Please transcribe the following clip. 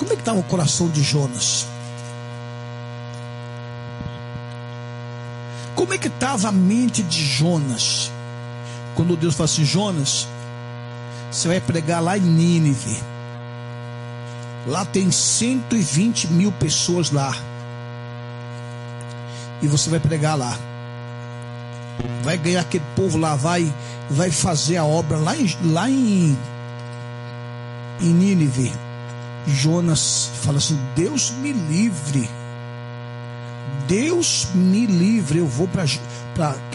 Como é que estava o coração de Jonas? Como é que estava a mente de Jonas? Quando Deus fala assim: Jonas, você vai pregar lá em Nínive. Lá tem 120 mil pessoas lá. E você vai pregar lá. Vai ganhar aquele povo lá, vai fazer a obra lá em Nínive. Jonas fala assim: Deus me livre. Deus me livre. Eu vou para